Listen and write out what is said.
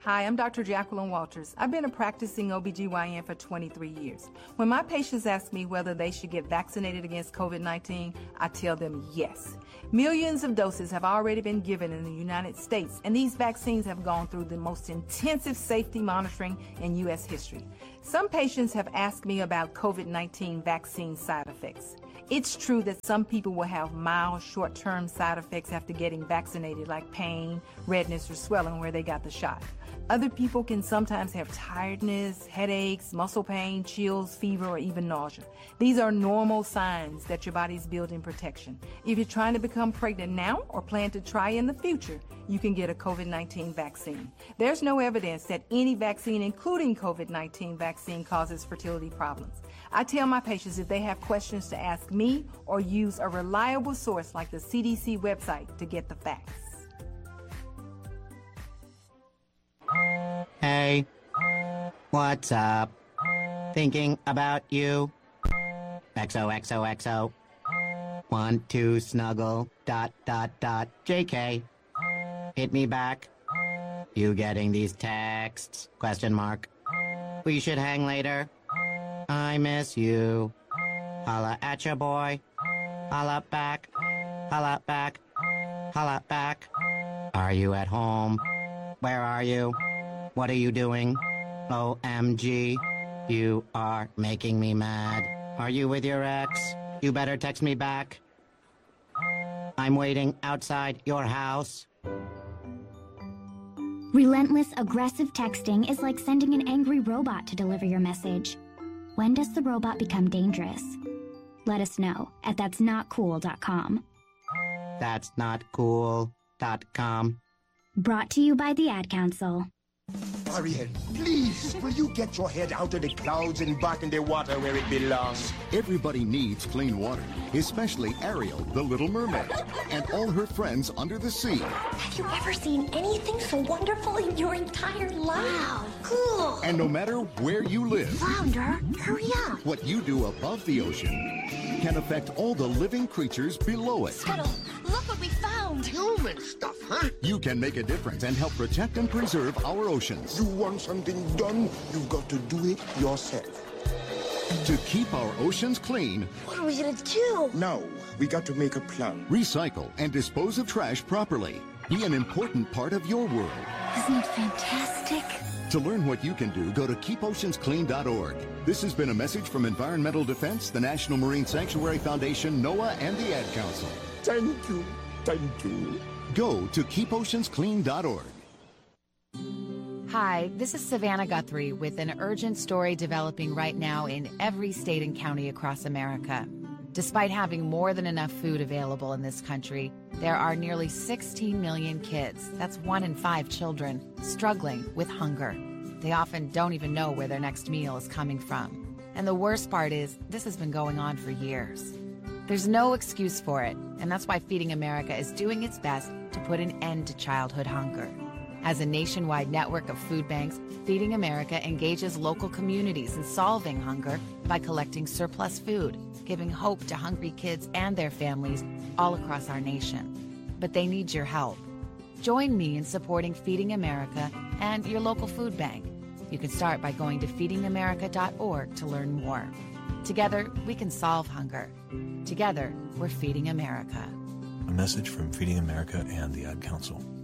Hi, I'm Dr. Jacqueline Walters. I've been a practicing OBGYN for 23 years. When my patients ask me whether they should get vaccinated against COVID-19, I tell them yes. Millions of doses have already been given in the United States, and these vaccines have gone through the most intensive safety monitoring in U.S. history. Some patients have asked me about COVID-19 vaccine side effects. It's true that some people will have mild short-term side effects after getting vaccinated, like pain, redness, or swelling where they got the shot. Other people can sometimes have tiredness, headaches, muscle pain, chills, fever, or even nausea. These are normal signs that your body's building protection. If you're trying to become pregnant now or plan to try in the future, you can get a COVID-19 vaccine. There's no evidence that any vaccine, including COVID-19 vaccine, causes fertility problems. I tell my patients if they have questions to ask me or use a reliable source like the CDC website to get the facts. Hey, what's up? Thinking about you. XOXOXO. Want to snuggle. ... JK. Hit me back. You getting these texts? ? We should hang later. I miss you. Holla at ya, boy. Holla back. Holla back. Holla back. Are you at home? Where are you? What are you doing? OMG. You are making me mad. Are you with your ex? You better text me back. I'm waiting outside your house. Relentless, aggressive texting is like sending an angry robot to deliver your message. When does the robot become dangerous? Let us know at that'snotcool.com. That'snotcool.com. Brought to you by the Ad Council. Ariel, please, will you get your head out of the clouds and back in the water where it belongs? Everybody needs clean water, especially Ariel, the Little Mermaid, and all her friends under the sea. Have you ever seen anything so wonderful in your entire life? Wow, cool. And no matter where you live, Flounder, hurry up. what you do above the ocean can affect all the living creatures below it. Scuttle, look what we found. Human stuff, huh? You can make a difference and help protect and preserve our oceans. You want something done, you've got to do it yourself. To keep our oceans clean, What are we gonna do? Now, we got to make a plan. recycle and dispose of trash properly. Be an important part of your world. Isn't it fantastic? To learn what you can do, go to keepoceansclean.org. This has been a message from Environmental Defense, the National Marine Sanctuary Foundation, NOAA, and the Ad Council. Thank you. Thank you. Go to keepoceansclean.org. Hi, this is Savannah Guthrie with an urgent story developing right now in every state and county across America. Despite having more than enough food available in this country, there are nearly 16 million kids, that's 1 in 5 children, struggling with hunger. They often don't even know where their next meal is coming from. And the worst part is, this has been going on for years. There's no excuse for it, and that's why Feeding America is doing its best to put an end to childhood hunger. As a nationwide network of food banks, Feeding America engages local communities in solving hunger by collecting surplus food, giving hope to hungry kids and their families all across our nation. But they need your help. Join me in supporting Feeding America and your local food bank. You can start by going to feedingamerica.org to learn more. Together, we can solve hunger. Together, we're Feeding America. A message from Feeding America and the Ad Council.